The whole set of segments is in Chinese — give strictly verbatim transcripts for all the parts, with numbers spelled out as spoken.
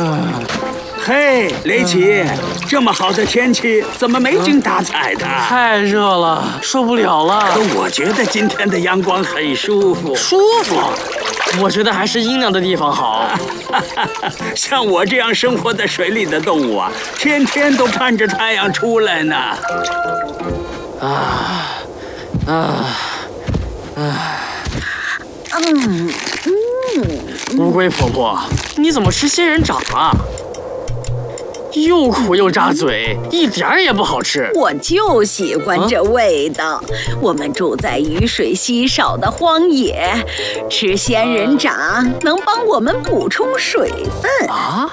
嗯，嘿，雷奇，这么好的天气，怎么没精打采的？ 太热了，受不了了。 可我觉得今天的阳光很舒服。 舒服？我觉得还是阴凉的地方好。 像我这样生活在水里的动物啊，天天都盼着太阳出来呢。 啊啊啊！ 嗯嗯。 乌龟婆婆，你怎么吃仙人掌啊？又苦又扎嘴，一点儿也不好吃。 我就喜欢这味道。啊、我们住在雨水稀少的荒野，吃仙人掌能帮我们补充水分啊。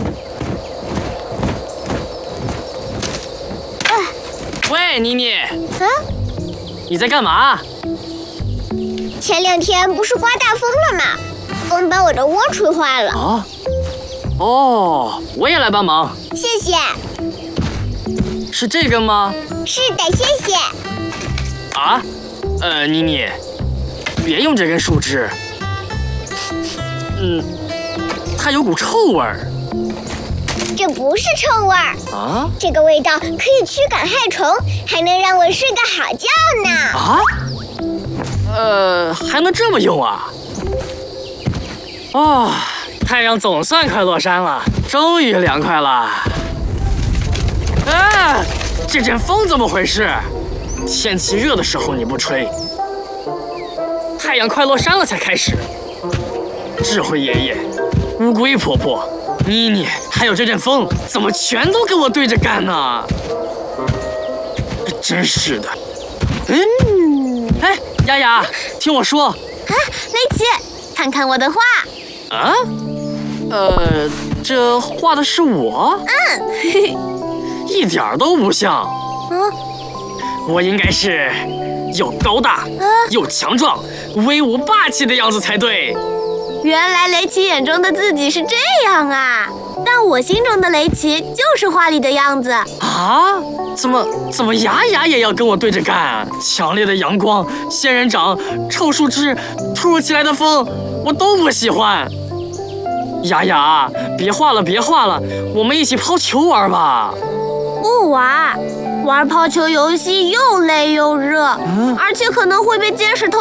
啊喂，妮妮。 啊？ 你在干嘛？ 前两天不是刮大风了吗？风把我的窝吹坏了。 啊？哦，我也来帮忙。 谢谢。 是这个吗？ 是的，谢谢。 啊？呃，妮妮，别用这根树枝。嗯，它有股臭味儿。 这不是臭味儿啊！ 这个味道可以驱赶害虫，还能让我睡个好觉呢。 啊？呃，还能这么用啊？哦，太阳总算快落山了，终于凉快了。啊，这阵风怎么回事？天气热的时候你不吹，太阳快落山了才开始。智慧爷爷、乌龟婆婆、妮妮，还有这阵风，怎么全都跟我对着干呢？真是的。嗯，哎，丫丫，听我说。 啊，雷奇，看看我的画。 啊？呃，这画的是我？ 嗯，嘿嘿， 一点儿都不像。 嗯， 我应该是又高大、 啊、 又强壮、威武霸气的样子才对。 原来雷奇眼中的自己是这样啊！但我心中的雷奇就是画里的样子啊！怎么怎么雅雅也要跟我对着干？强烈的阳光、仙人掌、臭树枝、突如其来的风，我都不喜欢。雅雅，别画了，别画了，我们一起抛球玩吧。 不玩，玩抛球游戏又累又热，嗯、而且可能会被监视偷